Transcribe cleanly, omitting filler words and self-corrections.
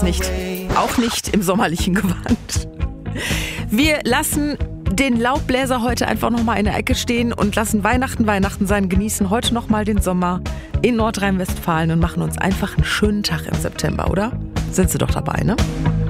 Nicht. Auch nicht im sommerlichen Gewand. Wir lassen den Laubbläser heute einfach nochmal in der Ecke stehen und lassen Weihnachten sein, genießen heute nochmal den Sommer in Nordrhein-Westfalen und machen uns einfach einen schönen Tag im September, oder? Sind Sie doch dabei, ne?